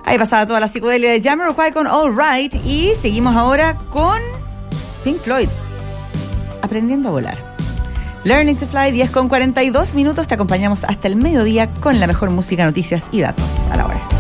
Ahí pasaba toda la psicodelia de Jamiroquai con All Right. Y seguimos ahora con Pink Floyd, Aprendiendo a volar. Learning to Fly, 10:42 minutos. Te acompañamos hasta el mediodía con la mejor música, noticias y datos a la hora.